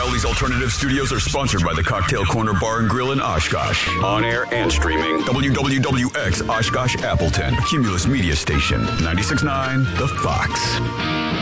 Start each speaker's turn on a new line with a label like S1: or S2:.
S1: Crowley's Alternative Studios are sponsored by the Cocktail Corner Bar and Grill in Oshkosh. On air and streaming. WWWX Oshkosh Appleton. Cumulus Media Station. 96.9 The Fox.